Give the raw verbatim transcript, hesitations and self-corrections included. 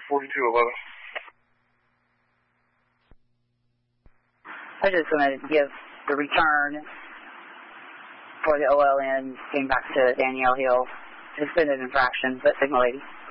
forty-two eleven. I just wanted to give the return for the O L N came back to Danielle Hill. Suspended infraction, but signal lady.